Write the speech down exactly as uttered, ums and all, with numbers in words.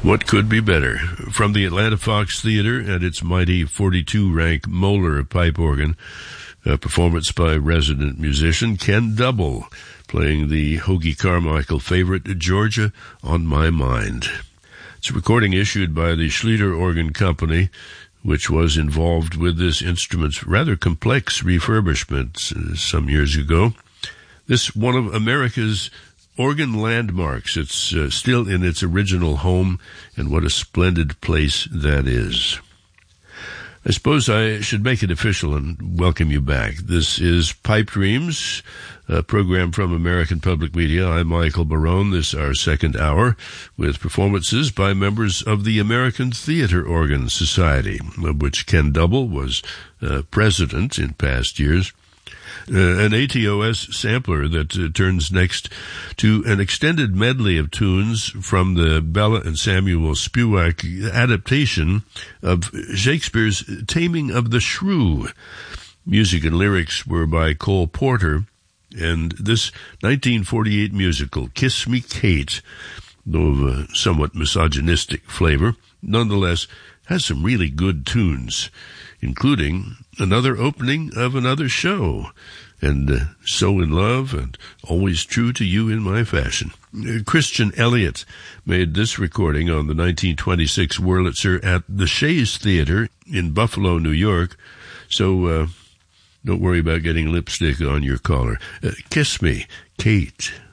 What could be better? From the Atlanta Fox Theater and its mighty forty-two rank Moeller pipe organ, a performance by resident musician Ken Double, playing the Hoagy Carmichael favorite, Georgia on My Mind. It's a recording issued by the Schluter Organ Company, which was involved with this instrument's rather complex refurbishment uh, some years ago. This one of America's organ landmarks. It's uh, still in its original home, and what a splendid place that is. I suppose I should make it official and welcome you back. This is Pipe Dreams, a program from American Public Media. I'm Michael Barone. This is our second hour with performances by members of the American Theater Organ Society, of which Ken Double was uh, president in past years. Uh, an A T O S sampler that uh, turns next to an extended medley of tunes from the Bella and Samuel Spewak adaptation of Shakespeare's Taming of the Shrew. Music and lyrics were by Cole Porter, and this nineteen forty-eight musical, Kiss Me Kate, though of a somewhat misogynistic flavor, nonetheless has some really good tunes, including another opening of another show, and uh, So in Love, and Always True to You in My Fashion. Uh, Christian Elliott made this recording on the nineteen twenty-six Wurlitzer at the Shays Theater in Buffalo, New York, so uh, don't worry about getting lipstick on your collar. Uh, Kiss Me, Kate.